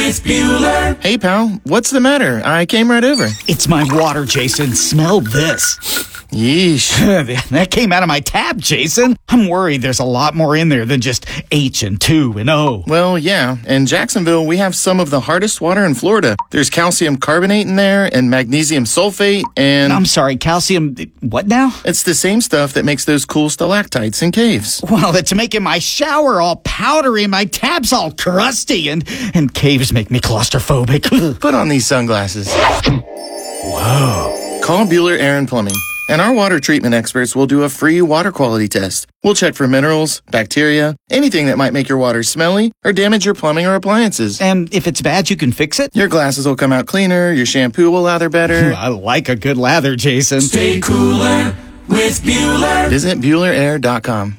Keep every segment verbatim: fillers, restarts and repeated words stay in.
with Bueller. Hey, pal, what's the matter? I came right over. It's my water, Jason. Smell this. Yeesh. That came out of my tap, Jason. I'm worried there's a lot more in there than just H and two and O. Well, yeah. In Jacksonville, we have some of the hardest water in Florida. There's calcium carbonate in there and magnesium sulfate and... I'm sorry, calcium... What now? It's the same stuff that makes those cool stalactites in caves. Well, it's making my shower all powdery, my tap's all crusty, and, and caves make me claustrophobic. Put on these sunglasses. Whoa. Call Bueller Air and Plumbing, and our water treatment experts will do a free water quality test. We'll check for minerals, bacteria, anything that might make your water smelly or damage your plumbing or appliances. And if it's bad, you can fix it? Your glasses will come out cleaner, your shampoo will lather better. I like a good lather, Jason. Stay cooler with Bueller. Visit Bueller Air dot com.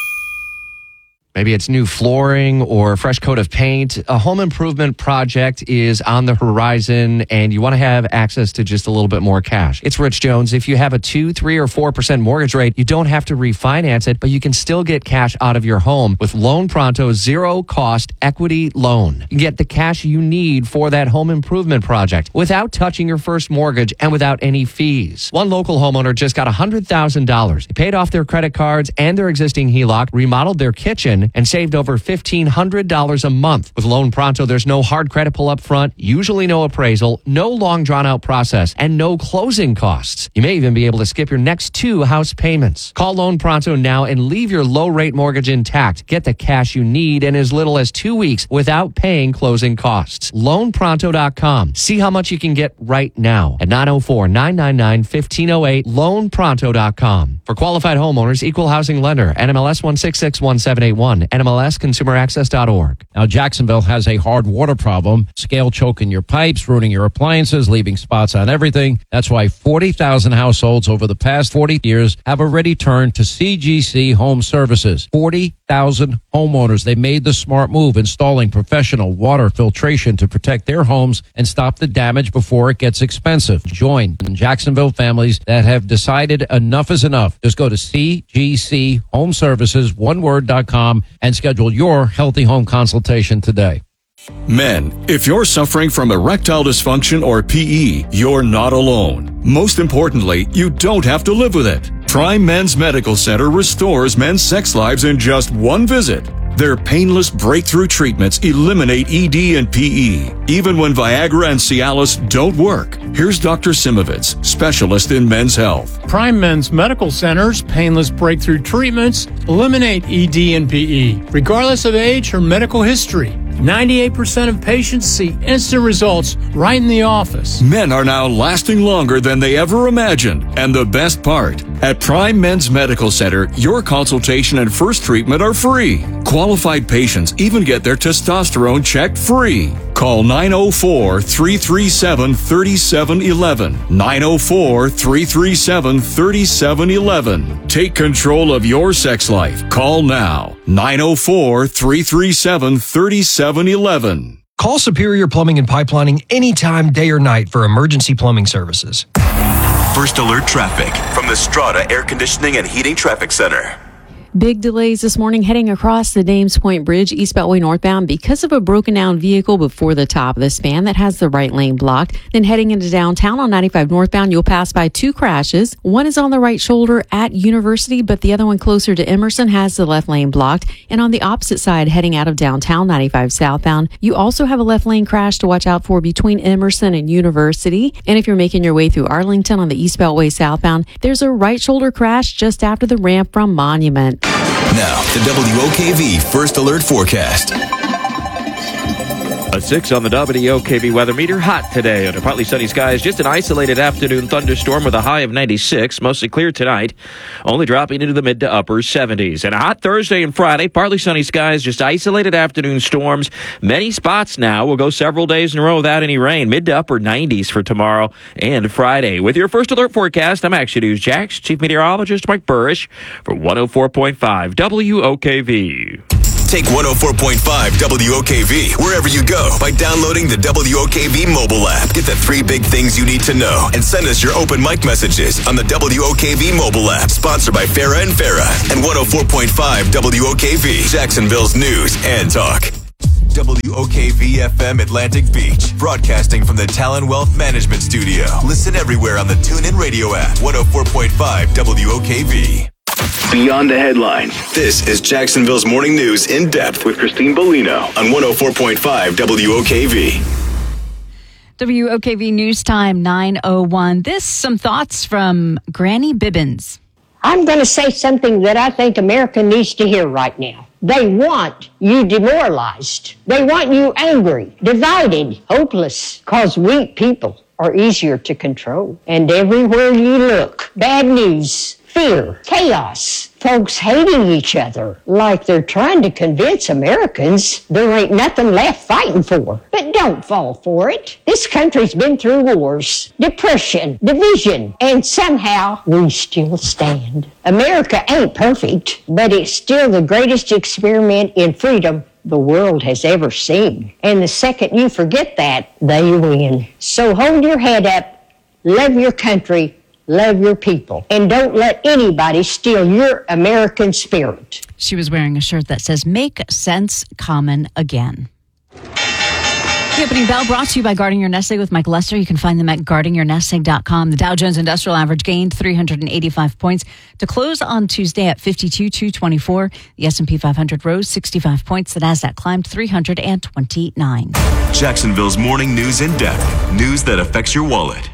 Maybe it's new flooring or a fresh coat of paint. A home improvement project is on the horizon, and you want to have access to just a little bit more cash. It's Rich Jones. If you have a two, three, or four percent mortgage rate, you don't have to refinance it, but you can still get cash out of your home with Loan Pronto's zero-cost equity loan. You can get the cash you need for that home improvement project without touching your first mortgage and without any fees. One local homeowner just got one hundred thousand dollars. They paid off their credit cards and their existing H E L O C, remodeled their kitchen, and saved over fifteen hundred dollars a month. With Loan Pronto, there's no hard credit pull up front, usually no appraisal, no long drawn out process, and no closing costs. You may even be able to skip your next two house payments. Call Loan Pronto now and leave your low rate mortgage intact. Get the cash you need in as little as two weeks without paying closing costs. loan pronto dot com. See how much you can get right now at nine oh four, nine nine nine, one five oh eight, loan pronto dot com. For qualified homeowners, equal housing lender, N M L S one six six one seven eight one, N M L S consumer access dot org. Now, Jacksonville has a hard water problem. Scale choking your pipes, ruining your appliances, leaving spots on everything. That's why forty thousand households over the past forty years have already turned to C G C Home Services. forty thousand homeowners. They made the smart move, installing professional water filtration to protect their homes and stop the damage before it gets expensive. Join Jacksonville families that have decided enough is enough. Just go to C G C Home Services, one word dot com, and schedule your healthy home consultation today. Men, if you're suffering from erectile dysfunction or P E, you're not alone. Most importantly, you don't have to live with it. Prime Men's Medical Center restores men's sex lives in just one visit. Their painless breakthrough treatments eliminate E D and P E, even when Viagra and Cialis don't work. Here's Doctor Simovitz, specialist in men's health. Prime Men's Medical Center's painless breakthrough treatments eliminate E D and P E, regardless of age or medical history. ninety-eight percent of patients see instant results right in the office. Men are now lasting longer than they ever imagined. And the best part, at Prime Men's Medical Center, your consultation and first treatment are free. Qualified patients even get their testosterone checked free. Call nine oh four, three three seven, three seven one one. nine oh four, three three seven, three seven one one. Take control of your sex life. Call now. nine oh four, three three seven, three seven one one. Call Superior Plumbing and Pipelining anytime, day or night, for emergency plumbing services. First Alert Traffic from the Strata Air Conditioning and Heating Traffic Center. Big delays this morning heading across the Dames Point Bridge, East Beltway northbound, because of a broken down vehicle before the top of the span that has the right lane blocked. Then heading into downtown on ninety-five northbound, you'll pass by two crashes. One is on the right shoulder at University, but the other one closer to Emerson has the left lane blocked. And on the opposite side, heading out of downtown, ninety-five southbound, you also have a left lane crash to watch out for between Emerson and University. And if you're making your way through Arlington on the East Beltway southbound, there's a right shoulder crash just after the ramp from Monument. Now, the W O K V First Alert Forecast. A six on the W O K V weather meter. Hot today under partly sunny skies. Just an isolated afternoon thunderstorm with a high of ninety-six. Mostly clear tonight. Only dropping into the mid to upper seventies. And a hot Thursday and Friday. Partly sunny skies. Just isolated afternoon storms. Many spots now. We'll go several days in a row without any rain. Mid to upper nineties for tomorrow and Friday. With your First Alert forecast, I'm Action News Jax Chief Meteorologist Mike Burrish for one oh four point five W O K V. Take one oh four point five W O K V wherever you go by downloading the W O K V mobile app. Get the three big things you need to know and send us your open mic messages on the W O K V mobile app. Sponsored by Farah and Farah and one oh four point five W O K V, Jacksonville's news and talk. W O K V F M Atlantic Beach, broadcasting from the Talon Wealth Management Studio. Listen everywhere on the TuneIn Radio app. one oh four point five W O K V. Beyond the headlines. This is Jacksonville's Morning News in depth With Christine Bellino. on one oh four point five W O K V. W O K V News Time nine oh one. This, some thoughts from Granny Bibbins. I'm going to say something that I think America needs to hear right now. They want you demoralized. They want you angry, divided, hopeless, because weak people are easier to control. And everywhere you look, bad news, fear, chaos, folks hating each other like they're trying to convince Americans there ain't nothing left fighting for. But don't fall for it. This country's been through wars, depression, division, and somehow we still stand. America ain't perfect, but it's still the greatest experiment in freedom the world has ever seen. And the second you forget that, they win. So hold your head up, love your country, love your people, and don't let anybody steal your American spirit. She was wearing a shirt that says, "Make sense common again." The opening bell brought to you by Guarding Your Nest Egg with Mike Lester. You can find them at guarding your nest egg dot com. The Dow Jones Industrial Average gained three hundred eighty-five points to close on Tuesday at fifty-two thousand two hundred twenty-four. The S and P five hundred rose sixty-five points. The Nasdaq climbed three hundred twenty-nine. Jacksonville's Morning News in depth. News that affects your wallet.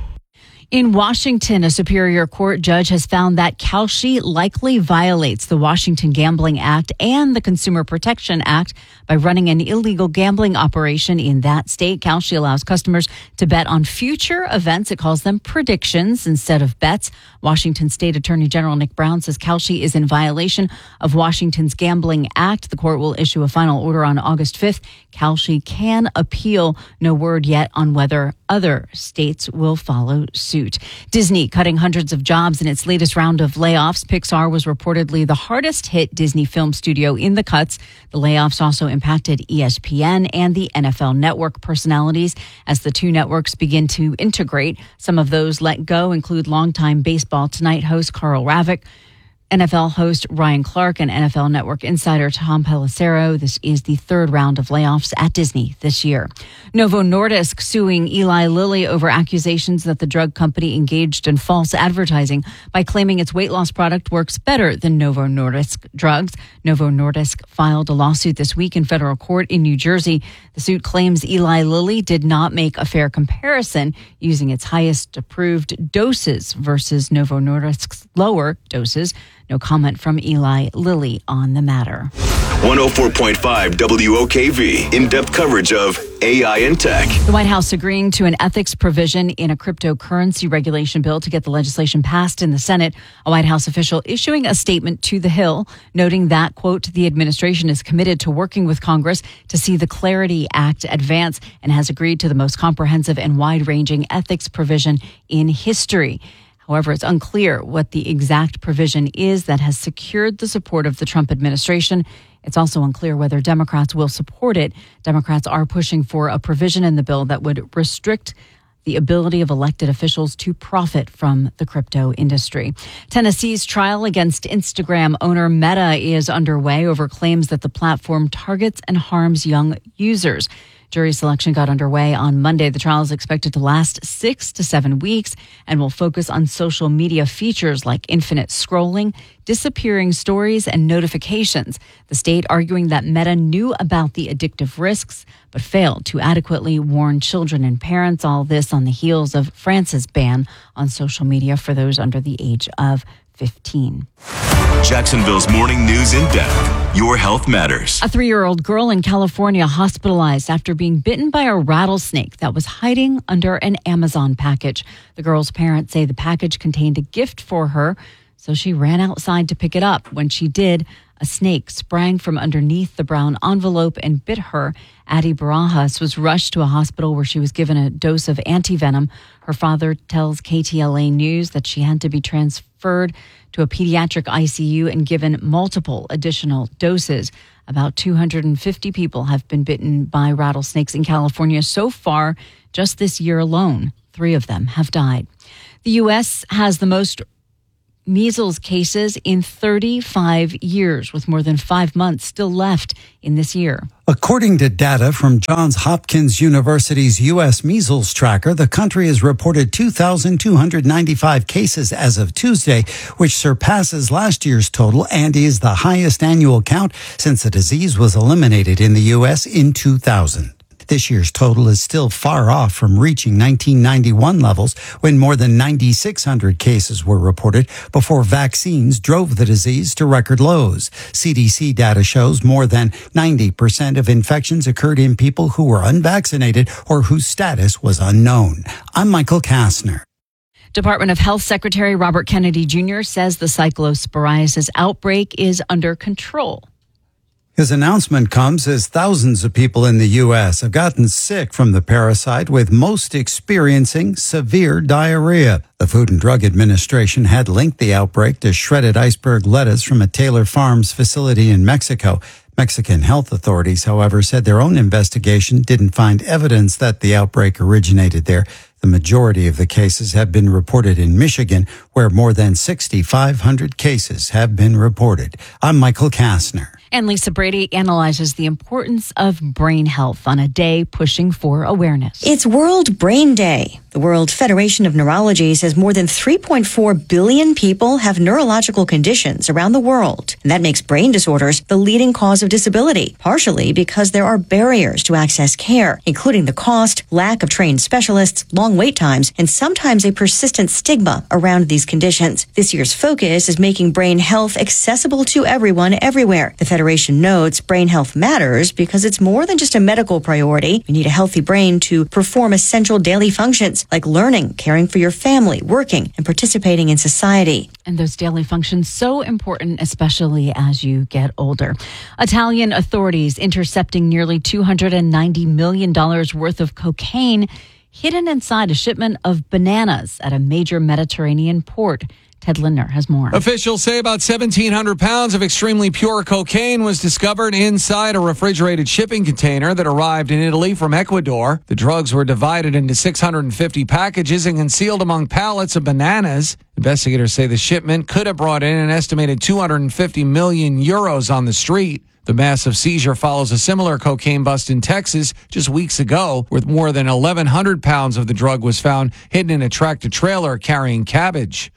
In Washington, a Superior Court judge has found that Kalshi likely violates the Washington Gambling Act and the Consumer Protection Act by running an illegal gambling operation in that state. Kalshi allows customers to bet on future events. It calls them predictions instead of bets. Washington State Attorney General Nick Brown says Kalshi is in violation of Washington's Gambling Act. The court will issue a final order on August fifth. Kalshi can appeal. No word yet on whether other states will follow suit. Disney cutting hundreds of jobs in its latest round of layoffs. Pixar was reportedly the hardest hit Disney film studio in the cuts. The layoffs also impacted E S P N and the N F L Network personalities as the two networks begin to integrate. Some of those let go include longtime Baseball Tonight host Carl Ravik, N F L host Ryan Clark, and N F L Network insider Tom Pelissero. This is the third round of layoffs at Disney this year. Novo Nordisk suing Eli Lilly over accusations that the drug company engaged in false advertising by claiming its weight loss product works better than Novo Nordisk drugs. Novo Nordisk filed a lawsuit this week in federal court in New Jersey. The suit claims Eli Lilly did not make a fair comparison using its highest approved doses versus Novo Nordisk's lower doses. No comment from Eli Lilly on the matter. one oh four point five W O K V. In-depth coverage of A I and tech. The White House agreeing to an ethics provision in a cryptocurrency regulation bill to get the legislation passed in the Senate. A White House official issuing a statement to the Hill, noting that, quote, the administration is committed to working with Congress to see the Clarity Act advance and has agreed to the most comprehensive and wide-ranging ethics provision in history. However, it's unclear what the exact provision is that has secured the support of the Trump administration. It's also unclear whether Democrats will support it. Democrats are pushing for a provision in the bill that would restrict the ability of elected officials to profit from the crypto industry. Tennessee's trial against Instagram owner Meta is underway over claims that the platform targets and harms young users. Jury selection got underway on Monday. The trial is expected to last six to seven weeks and will focus on social media features like infinite scrolling, disappearing stories, and notifications. The state arguing that Meta knew about the addictive risks, but failed to adequately warn children and parents. All this on the heels of France's ban on social media for those under the age of fifteen. Jacksonville's Morning News in depth. Your health matters. A three-year-old girl in California hospitalized after being bitten by a rattlesnake that was hiding under an Amazon package. The girl's parents say the package contained a gift for her, so she ran outside to pick it up. When she did, a snake sprang from underneath the brown envelope and bit her. Addie Barajas was rushed to a hospital where she was given a dose of antivenom. Her father tells K T L A News that she had to be transferred to a pediatric I C U and given multiple additional doses. About two hundred fifty people have been bitten by rattlesnakes in California so far. Just this year alone, three of them have died. The U S has the most measles cases in thirty-five years, with more than five months still left in this year. According to data from Johns Hopkins University's U S Measles Tracker, the country has reported two thousand two hundred ninety-five cases as of Tuesday, which surpasses last year's total and is the highest annual count since the disease was eliminated in the U S in two thousand. This year's total is still far off from reaching nineteen ninety-one levels, when more than nine thousand six hundred cases were reported before vaccines drove the disease to record lows. C D C data shows more than ninety percent of infections occurred in people who were unvaccinated or whose status was unknown. I'm Michael Kastner. Department of Health Secretary Robert Kennedy Junior says the cyclosporiasis outbreak is under control. His announcement comes as thousands of people in the U S have gotten sick from the parasite, with most experiencing severe diarrhea. The Food and Drug Administration had linked the outbreak to shredded iceberg lettuce from a Taylor Farms facility in Mexico. Mexican health authorities, however, said their own investigation didn't find evidence that the outbreak originated there. The majority of the cases have been reported in Michigan, where more than six thousand five hundred cases have been reported. I'm Michael Kastner. And Lisa Brady analyzes the importance of brain health on a day pushing for awareness. It's World Brain Day. The World Federation of Neurology says more than three point four billion people have neurological conditions around the world. And that makes brain disorders the leading cause of disability, partially because there are barriers to access care, including the cost, lack of trained specialists, long wait times, and sometimes a persistent stigma around these conditions. This year's focus is making brain health accessible to everyone everywhere. The Federation notes brain health matters because it's more than just a medical priority. You need a healthy brain to perform essential daily functions like learning, caring for your family, working, and participating in society. And those daily functions so important, especially as you get older. Italian authorities intercepting nearly two hundred ninety million dollars worth of cocaine hidden inside a shipment of bananas at a major Mediterranean port. Ted Lindner has more. Officials say about seventeen hundred pounds of extremely pure cocaine was discovered inside a refrigerated shipping container that arrived in Italy from Ecuador. The drugs were divided into six hundred fifty packages and concealed among pallets of bananas. Investigators say the shipment could have brought in an estimated two hundred fifty million euros on the street. The massive seizure follows a similar cocaine bust in Texas just weeks ago, where more than eleven hundred pounds of the drug was found hidden in a tractor-trailer carrying cabbage.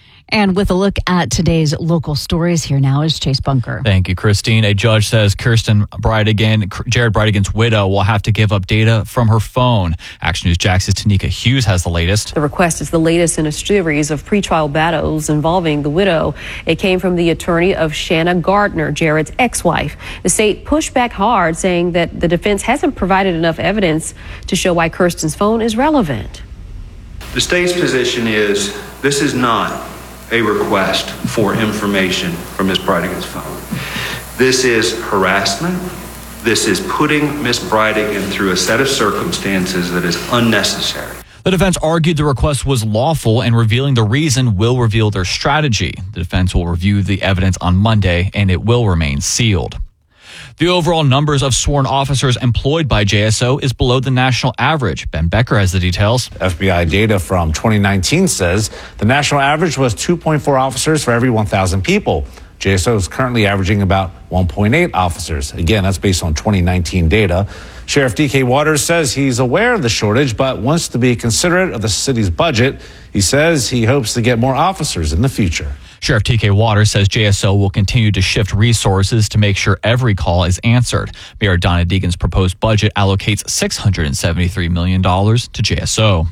And with a look at today's local stories, here now is Chase Bunker. Thank you, Christine. A judge says Kirsten Bridegan, Jared Bridegan's widow, will have to give up data from her phone. Action News Jax's Tanika Hughes has the latest. The request is the latest in a series of pretrial battles involving the widow. It came from the attorney of Shanna Gardner, Jared's ex-wife. The state pushed back hard, saying that the defense hasn't provided enough evidence to show why Kirsten's phone is relevant. The state's position is this is not a request for information from Miz Bridegan's phone. This is harassment. This is putting Miz Bridegan through a set of circumstances that is unnecessary. The defense argued the request was lawful, and revealing the reason will reveal their strategy. The defense will review the evidence on Monday, and it will remain sealed. The overall numbers of sworn officers employed by J S O is below the national average. Ben Becker has the details. F B I data from twenty nineteen says the national average was two point four officers for every one thousand people. J S O is currently averaging about one point eight officers. Again, that's based on twenty nineteen data. Sheriff D K Waters says he's aware of the shortage, but wants to be considerate of the city's budget. He says he hopes to get more officers in the future. Sheriff T K Waters says J S O will continue to shift resources to make sure every call is answered. Mayor Donna Deegan's proposed budget allocates six hundred seventy-three million dollars to J S O.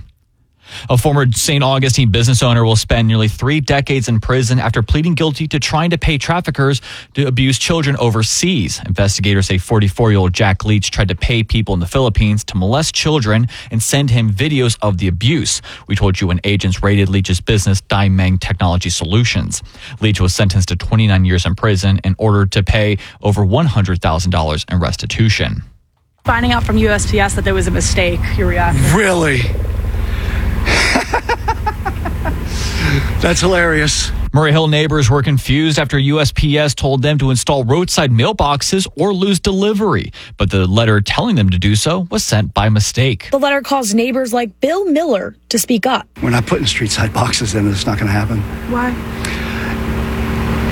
A former Saint Augustine business owner will spend nearly three decades in prison after pleading guilty to trying to pay traffickers to abuse children overseas. Investigators say forty-four-year-old Jack Leach tried to pay people in the Philippines to molest children and send him videos of the abuse. We told you when agents raided Leach's business, Dimeng Technology Solutions. Leach was sentenced to twenty-nine years in prison and ordered to pay over one hundred thousand dollars in restitution. Finding out from U S P S that there was a mistake, your reaction? Really? That's hilarious. Murray Hill neighbors were confused after U S P S told them to install roadside mailboxes or lose delivery. But the letter telling them to do so was sent by mistake. The letter caused neighbors like Bill Miller to speak up. We're not putting street side boxes in. It's not going to happen. Why?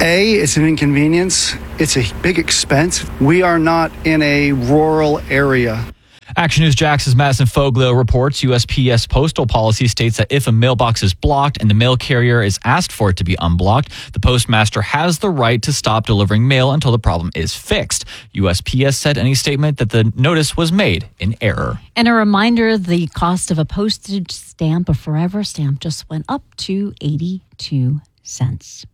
A, it's an inconvenience. It's a big expense. We are not in a rural area. Action News Jax's Madison Foglio reports U S P S postal policy states that if a mailbox is blocked and the mail carrier is asked for it to be unblocked, the postmaster has the right to stop delivering mail until the problem is fixed. U S P S said in a statement that the notice was made in error. And a reminder, the cost of a postage stamp, a forever stamp, just went up to eighty-two cents.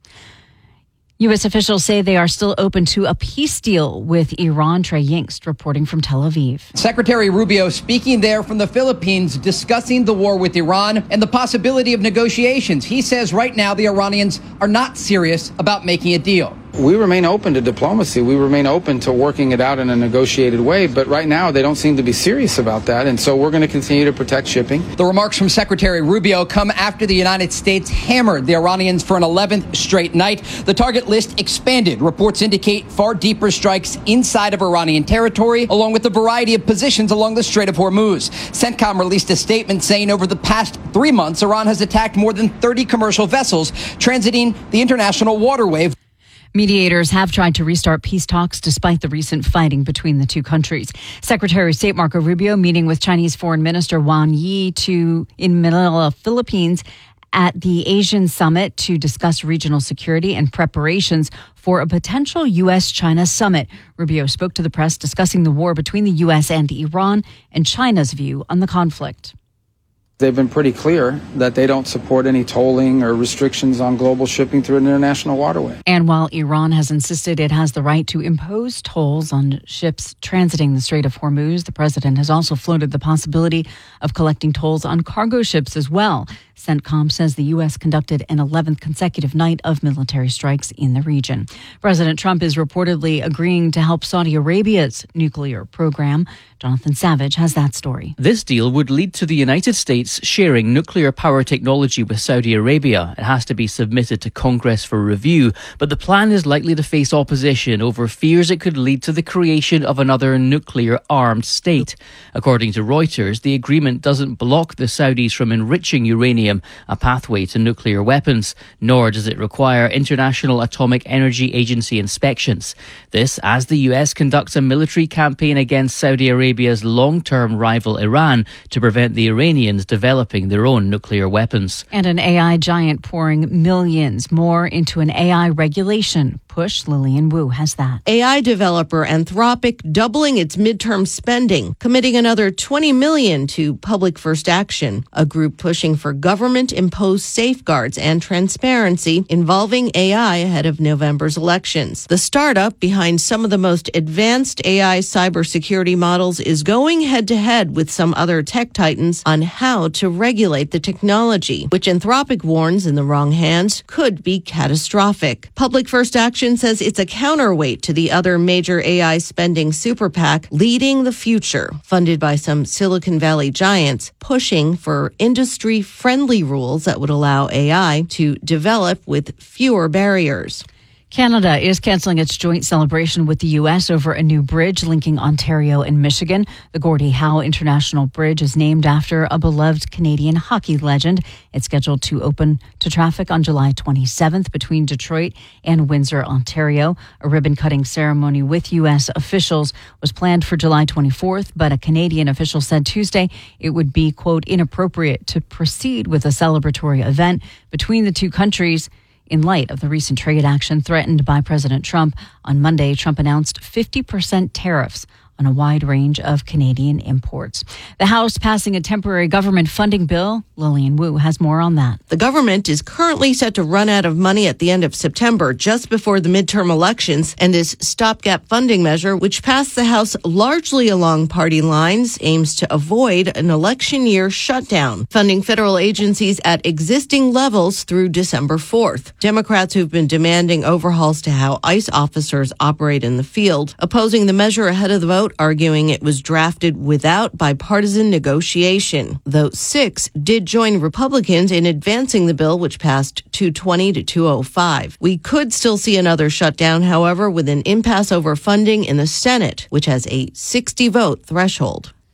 U S officials say they are still open to a peace deal with Iran. Trey Yingst reporting from Tel Aviv. Secretary Rubio speaking there from the Philippines, discussing the war with Iran and the possibility of negotiations. He says right now the Iranians are not serious about making a deal. We remain open to diplomacy. We remain open to working it out in a negotiated way. But right now, they don't seem to be serious about that. And so we're going to continue to protect shipping. The remarks from Secretary Rubio come after the United States hammered the Iranians for an eleventh straight night. The target list expanded. Reports indicate far deeper strikes inside of Iranian territory, along with a variety of positions along the Strait of Hormuz. CENTCOM released a statement saying over the past three months, Iran has attacked more than thirty commercial vessels transiting the international waterway. Mediators have tried to restart peace talks despite the recent fighting between the two countries. Secretary of State Marco Rubio meeting with Chinese Foreign Minister Wang Yi to in Manila, Philippines, at the Asian Summit to discuss regional security and preparations for a potential U S China summit. Rubio spoke to the press discussing the war between the U S and Iran and China's view on the conflict. They've been pretty clear that they don't support any tolling or restrictions on global shipping through an international waterway. And while Iran has insisted it has the right to impose tolls on ships transiting the Strait of Hormuz, the president has also floated the possibility of collecting tolls on cargo ships as well. CENTCOM says the U S conducted an eleventh consecutive night of military strikes in the region. President Trump is reportedly agreeing to help Saudi Arabia's nuclear program. Jonathan Savage has that story. This deal would lead to the United States sharing nuclear power technology with Saudi Arabia. It has to be submitted to Congress for review, but the plan is likely to face opposition over fears it could lead to the creation of another nuclear-armed state. According to Reuters, the agreement doesn't block the Saudis from enriching uranium, a pathway to nuclear weapons, nor does it require International Atomic Energy Agency inspections. This as the U S conducts a military campaign against Saudi Arabia's long-term rival Iran to prevent the Iranians developing their own nuclear weapons. And an A I giant pouring millions more into an A I regulation push. Lillian Wu has that. A I developer Anthropic doubling its midterm spending, committing another twenty million dollars to Public First Action, a group pushing for government-imposed safeguards and transparency involving A I ahead of November's elections. The startup behind some of the most advanced A I cybersecurity models is going head-to-head with some other tech titans on how to regulate the technology, which Anthropic warns in the wrong hands could be catastrophic. Public First Action says it's a counterweight to the other major A I spending super PAC leading the future, funded by some Silicon Valley giants, pushing for industry-friendly rules that would allow A I to develop with fewer barriers. Canada is canceling its joint celebration with the U S over a new bridge linking Ontario and Michigan. The Gordie Howe International Bridge is named after a beloved Canadian hockey legend. It's scheduled to open to traffic on July twenty-seventh between Detroit and Windsor, Ontario. A ribbon-cutting ceremony with U S officials was planned for July twenty-fourth, but a Canadian official said Tuesday it would be, quote, inappropriate to proceed with a celebratory event between the two countries in light of the recent trade action threatened by President Trump. On Monday, Trump announced fifty percent tariffs on a wide range of Canadian imports. The House passing a temporary government funding bill. Lillian Wu has more on that. The government is currently set to run out of money at the end of September, just before the midterm elections, and this stopgap funding measure, which passed the House largely along party lines, aims to avoid an election year shutdown, funding federal agencies at existing levels through December fourth. Democrats who've been demanding overhauls to how ICE officers operate in the field, opposing the measure ahead of the vote, arguing it was drafted without bipartisan negotiation, though six did join Republicans in advancing the bill, which passed two twenty to two oh five. We could still see another shutdown, however, with an impasse over funding in the Senate, which has a sixty vote threshold.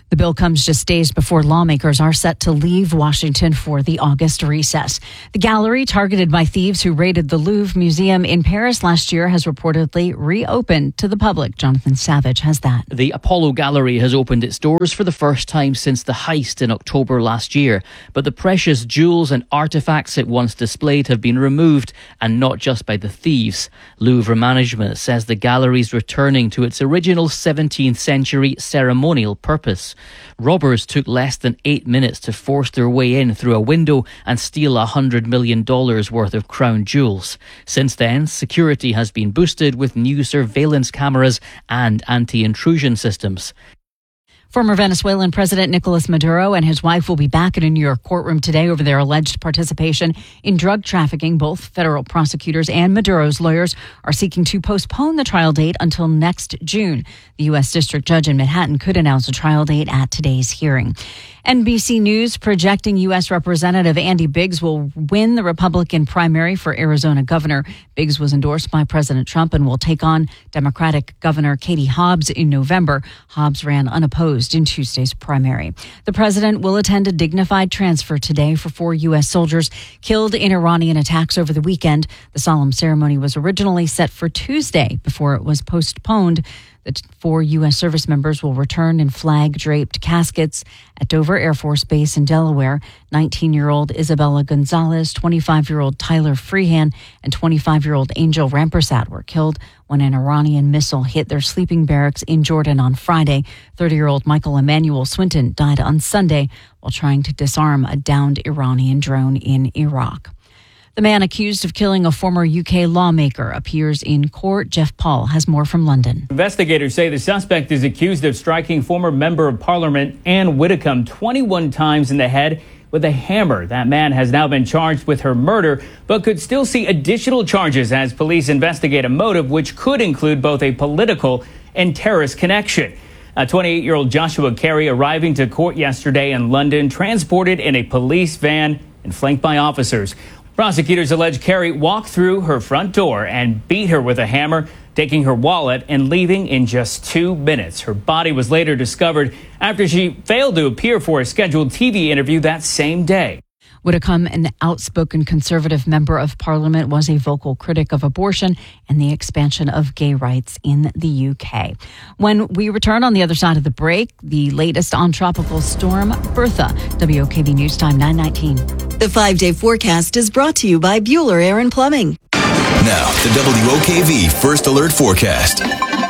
The bill comes just days before lawmakers are set to leave Washington for the August recess. The gallery, targeted by thieves who raided the Louvre Museum in Paris last year, has reportedly reopened to the public. Jonathan Savage has that. The Apollo Gallery has opened its doors for the first time since the heist in October last year. But the precious jewels and artifacts it once displayed have been removed, and not just by the thieves. Louvre management says the gallery's returning to its original seventeenth century ceremonial purpose. Robbers took less than eight minutes to force their way in through a window and steal one hundred million dollars worth of crown jewels. Since then, security has been boosted with new surveillance cameras and anti-intrusion systems. Former Venezuelan President Nicolas Maduro and his wife will be back in a New York courtroom today over their alleged participation in drug trafficking. Both federal prosecutors and Maduro's lawyers are seeking to postpone the trial date until next June. The U S District Judge in Manhattan could announce a trial date at today's hearing. N B C News projecting U S Representative Andy Biggs will win the Republican primary for Arizona governor. Biggs was endorsed by President Trump and will take on Democratic Governor Katie Hobbs in November. Hobbs ran unopposed in Tuesday's primary. The president will attend a dignified transfer today for four U S soldiers killed in Iranian attacks over the weekend. The solemn ceremony was originally set for Tuesday before it was postponed. The four U S service members will return in flag-draped caskets at Dover Air Force Base in Delaware. nineteen-year-old Isabella Gonzalez, twenty-five-year-old Tyler Freehan, and twenty-five-year-old Angel Rampersad were killed when an Iranian missile hit their sleeping barracks in Jordan on Friday. thirty-year-old Michael Emmanuel Swinton died on Sunday while trying to disarm a downed Iranian drone in Iraq. The man accused of killing a former U K lawmaker appears in court. Jeff Paul has more from London. Investigators say the suspect is accused of striking former Member of Parliament Anne Widdecombe twenty-one times in the head with a hammer. That man has now been charged with her murder, but could still see additional charges as police investigate a motive which could include both a political and terrorist connection. A twenty-eight-year-old Joshua Carey arriving to court yesterday in London, transported in a police van and flanked by officers. Prosecutors allege Carey walked through her front door and beat her with a hammer, taking her wallet and leaving in just two minutes. Her body was later discovered after she failed to appear for a scheduled T V interview that same day. Widdecombe, an outspoken conservative member of parliament, was a vocal critic of abortion and the expansion of gay rights in the U K. When we return on the other side of the break, the latest on Tropical Storm Bertha. W O K V News Time nine nineteen. The five-day forecast is brought to you by Bueller Air and Plumbing. Now, the W O K V First Alert Forecast.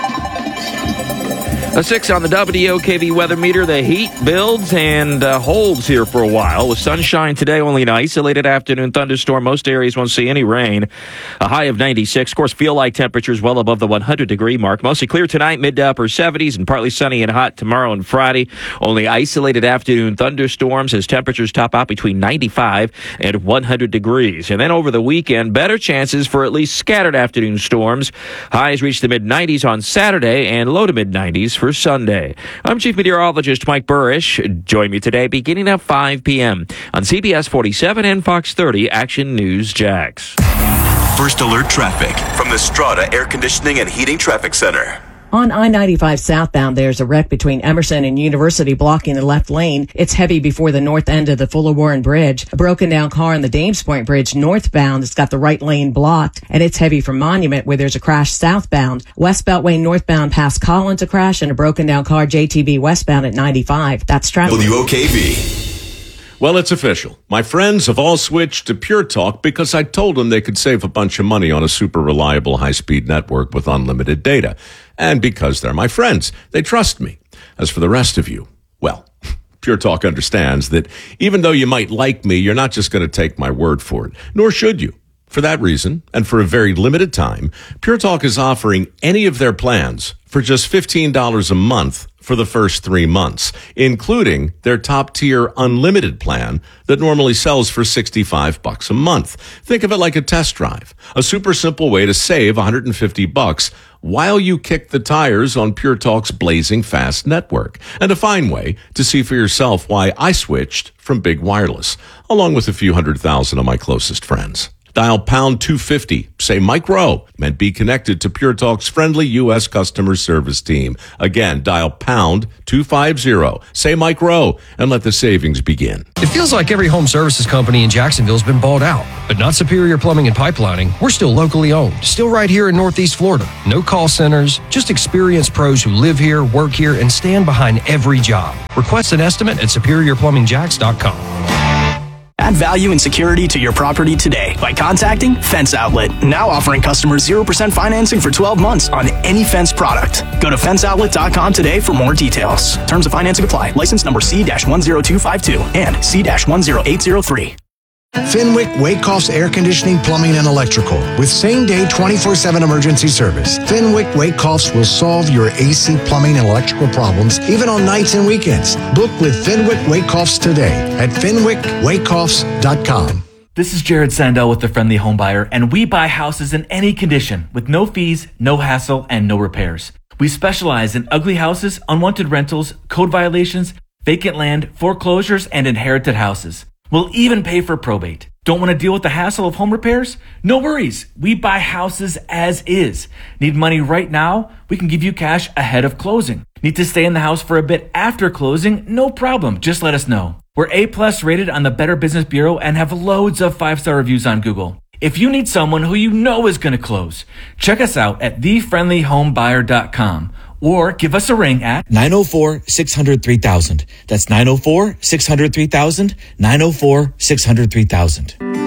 A six on the W O K V weather meter. The heat builds and uh, holds here for a while. With sunshine today, only an isolated afternoon thunderstorm. Most areas won't see any rain. A high of ninety-six. Of course, feel like temperatures well above the one hundred degree mark. Mostly clear tonight, mid to upper seventies, and partly sunny and hot tomorrow and Friday. Only isolated afternoon thunderstorms as temperatures top out between ninety-five and one hundred degrees. And then over the weekend, better chances for at least scattered afternoon storms. Highs reach the mid nineties on Saturday and low to mid nineties for Sunday. I'm Chief Meteorologist Mike Burrish. Join me today beginning at five p.m. on C B S forty-seven and Fox thirty Action News Jax. First Alert Traffic from the Strata Air Conditioning and Heating Traffic Center. On I ninety-five southbound, there's a wreck between Emerson and University blocking the left lane. It's heavy before the north end of the Fuller Warren Bridge. A broken down car on the Dames Point Bridge northbound has got the right lane blocked, and it's heavy from Monument where there's a crash southbound. West Beltway northbound past Collins, a crash, and a broken down car J T B westbound at ninety-five. That's traffic. W O K V. Well, it's official. My friends have all switched to Pure Talk because I told them they could save a bunch of money on a super reliable high-speed network with unlimited data. And because they're my friends, they trust me. As for the rest of you, well, Pure Talk understands that even though you might like me, you're not just going to take my word for it, nor should you. For that reason, and for a very limited time, Pure Talk is offering any of their plans for just fifteen dollars a month for the first three months, including their top-tier unlimited plan that normally sells for sixty-five bucks a month. Think of it like a test drive, a super simple way to save one hundred fifty bucks while you kick the tires on Pure Talk's blazing fast network, and a fine way to see for yourself why I switched from Big Wireless, along with a few hundred thousand of my closest friends. Dial pound two fifty. Say Mike Rowe and be connected to Pure Talk's friendly U S customer service team. Again, dial pound two fifty. Say Mike Rowe and let the savings begin. It feels like every home services company in Jacksonville has been bought out, but not Superior Plumbing and Pipelining. We're still locally owned, still right here in Northeast Florida. No call centers, just experienced pros who live here, work here, and stand behind every job. Request an estimate at superior plumbing jacks dot com. Add value and security to your property today by contacting Fence Outlet. Now offering customers zero percent financing for twelve months on any Fence product. Go to fence outlet dot com today for more details. Terms of financing apply. License number C one zero two five two and C one zero eight zero three. Fenwick Wakehoff's Air Conditioning, Plumbing, and Electrical. With same-day twenty-four seven emergency service, Fenwick Wakehoffs will solve your A C plumbing and electrical problems even on nights and weekends. Book with Fenwick Wakehoffs today at fenwick wakehoffs dot com. This is Jared Sandell with The Friendly Homebuyer, and we buy houses in any condition with no fees, no hassle, and no repairs. We specialize in ugly houses, unwanted rentals, code violations, vacant land, foreclosures, and inherited houses. We'll even pay for probate. Don't want to deal with the hassle of home repairs? No worries. We buy houses as is. Need money right now? We can give you cash ahead of closing. Need to stay in the house for a bit after closing? No problem. Just let us know. We're A plus rated on the Better Business Bureau and have loads of five-star reviews on Google. If you need someone who you know is going to close, check us out at the friendly home buyer dot com. Or give us a ring at nine oh four, six hundred, three thousand. That's nine oh four, six hundred, three thousand, nine oh four, six hundred, three thousand.